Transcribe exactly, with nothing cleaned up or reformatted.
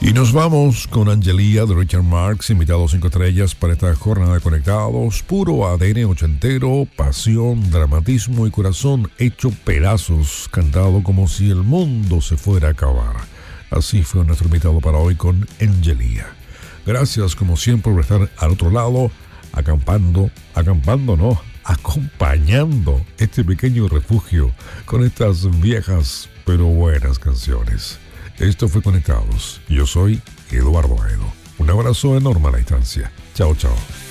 Y nos vamos con Angelía de Richard Marx, invitado cinco estrellas para esta jornada de conectados. Puro A D N ochentero, pasión, dramatismo y corazón hecho pedazos, cantado como si el mundo se fuera a acabar. Así fue nuestro invitado para hoy con Angelía. Gracias como siempre por estar al otro lado, acampando, acampando no, acompañando este pequeño refugio con estas viejas pero buenas canciones. Esto fue Conectados. Yo soy Eduardo Aedo. Un abrazo enorme a la distancia. Chao, chao.